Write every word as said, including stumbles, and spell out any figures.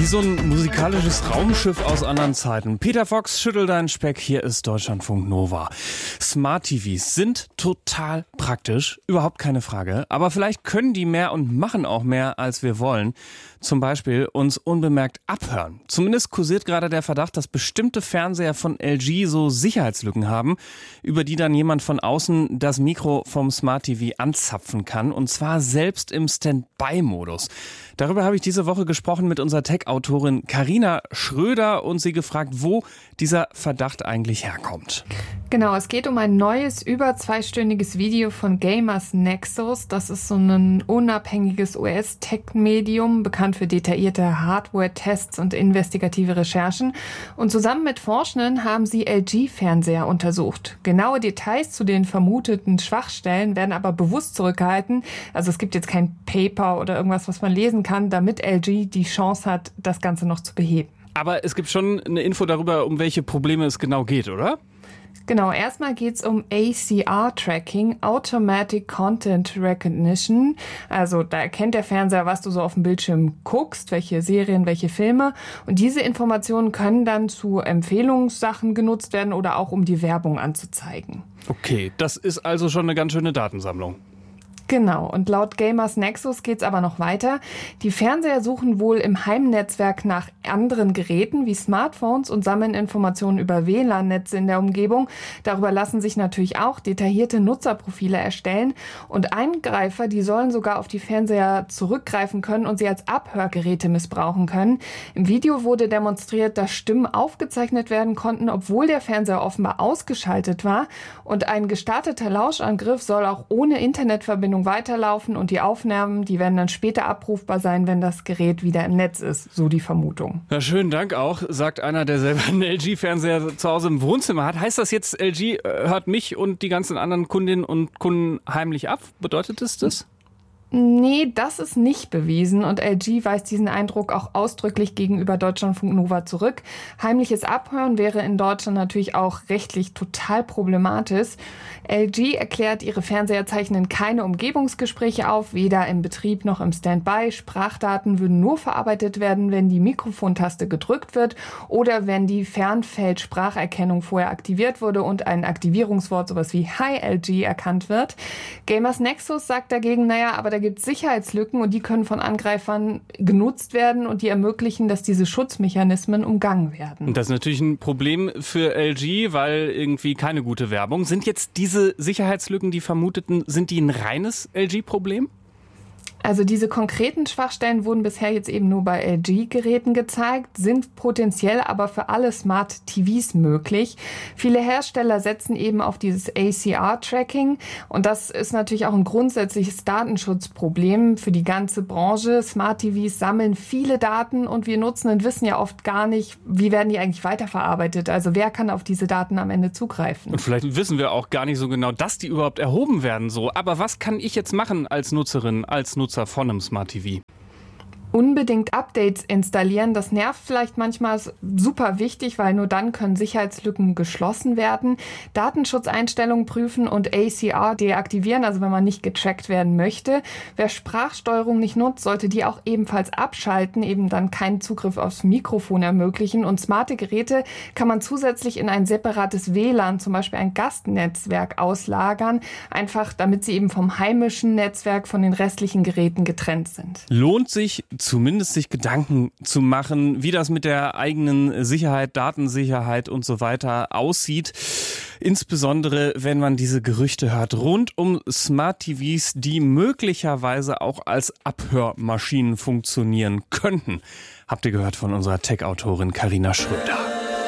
Wie so ein musikalisches Raumschiff aus anderen Zeiten. Peter Fox, schüttel deinen Speck, hier ist Deutschlandfunk Nova. Smart T Vs sind total praktisch, überhaupt keine Frage. Aber vielleicht können die mehr und machen auch mehr, als wir wollen. Zum Beispiel uns unbemerkt abhören. Zumindest kursiert gerade der Verdacht, dass bestimmte Fernseher von L G so Sicherheitslücken haben, über die dann jemand von außen das Mikro vom Smart T V anzapfen kann. Und zwar selbst im Standby-Modus. Darüber habe ich diese Woche gesprochen mit unserer Tech-Autorin Carina Schröder und sie gefragt, wo dieser Verdacht eigentlich herkommt. Genau, es geht um ein neues, über zweistündiges Video von Gamers Nexus. Das ist so ein unabhängiges U S-Tech-Medium, bekannt für detaillierte Hardware-Tests und investigative Recherchen. Und zusammen mit Forschenden haben sie L G-Fernseher untersucht. Genaue Details zu den vermuteten Schwachstellen werden aber bewusst zurückgehalten. Also es gibt jetzt kein Paper oder irgendwas, was man lesen kann, damit L G die Chance hat, das Ganze noch zu beheben. Aber es gibt schon eine Info darüber, um welche Probleme es genau geht, oder? Genau, erstmal geht's um A C R-Tracking, Automatic Content Recognition. Also da erkennt der Fernseher, was du so auf dem Bildschirm guckst, welche Serien, welche Filme. Und diese Informationen können dann zu Empfehlungssachen genutzt werden oder auch um die Werbung anzuzeigen. Okay, das ist also schon eine ganz schöne Datensammlung. Genau, und laut Gamers Nexus geht's aber noch weiter. Die Fernseher suchen wohl im Heimnetzwerk nach anderen Geräten wie Smartphones und sammeln Informationen über W L A N-Netze in der Umgebung. Darüber lassen sich natürlich auch detaillierte Nutzerprofile erstellen. Und Eingreifer, die sollen sogar auf die Fernseher zurückgreifen können und sie als Abhörgeräte missbrauchen können. Im Video wurde demonstriert, dass Stimmen aufgezeichnet werden konnten, obwohl der Fernseher offenbar ausgeschaltet war. Und ein gestarteter Lauschangriff soll auch ohne Internetverbindung weiterlaufen und die Aufnahmen, die werden dann später abrufbar sein, wenn das Gerät wieder im Netz ist, so die Vermutung. Ja, schönen Dank auch, sagt einer, der selber einen L G-Fernseher zu Hause im Wohnzimmer hat. Heißt das jetzt, L G hört mich und die ganzen anderen Kundinnen und Kunden heimlich ab? Bedeutet es das? Nee, das ist nicht bewiesen und L G weist diesen Eindruck auch ausdrücklich gegenüber Deutschlandfunk Nova zurück. Heimliches Abhören wäre in Deutschland natürlich auch rechtlich total problematisch. L G erklärt, ihre Fernseher zeichnen keine Umgebungsgespräche auf, weder im Betrieb noch im Standby. Sprachdaten würden nur verarbeitet werden, wenn die Mikrofontaste gedrückt wird oder wenn die Fernfeldspracherkennung vorher aktiviert wurde und ein Aktivierungswort, sowas wie Hi L G, erkannt wird. Gamers Nexus sagt dagegen, naja, aber da gibt es Sicherheitslücken und die können von Angreifern genutzt werden und die ermöglichen, dass diese Schutzmechanismen umgangen werden. Das ist natürlich ein Problem für L G, weil irgendwie keine gute Werbung. Sind jetzt diese Sicherheitslücken, die vermuteten, sind die ein reines L G-Problem? Also diese konkreten Schwachstellen wurden bisher jetzt eben nur bei L G-Geräten gezeigt, sind potenziell aber für alle Smart T Vs möglich. Viele Hersteller setzen eben auf dieses A C R-Tracking und das ist natürlich auch ein grundsätzliches Datenschutzproblem für die ganze Branche. Smart T Vs sammeln viele Daten und wir Nutzenden wissen ja oft gar nicht, wie werden die eigentlich weiterverarbeitet. Also wer kann auf diese Daten am Ende zugreifen? Und vielleicht wissen wir auch gar nicht so genau, dass die überhaupt erhoben werden so. Aber was kann ich jetzt machen als Nutzerin, als Nutzer von einem Smart T V? Unbedingt Updates installieren. Das nervt vielleicht manchmal, ist super wichtig, weil nur dann können Sicherheitslücken geschlossen werden. Datenschutzeinstellungen prüfen und A C R deaktivieren, also wenn man nicht getrackt werden möchte. Wer Sprachsteuerung nicht nutzt, sollte die auch ebenfalls abschalten, eben dann keinen Zugriff aufs Mikrofon ermöglichen. Und smarte Geräte kann man zusätzlich in ein separates W L A N, zum Beispiel ein Gastnetzwerk, auslagern, einfach damit sie eben vom heimischen Netzwerk von den restlichen Geräten getrennt sind. Lohnt sich zumindest sich Gedanken zu machen, wie das mit der eigenen Sicherheit, Datensicherheit und so weiter aussieht. Insbesondere, wenn man diese Gerüchte hört rund um Smart T Vs, die möglicherweise auch als Abhörmaschinen funktionieren könnten. Habt ihr gehört von unserer Tech-Autorin Carina Schröder.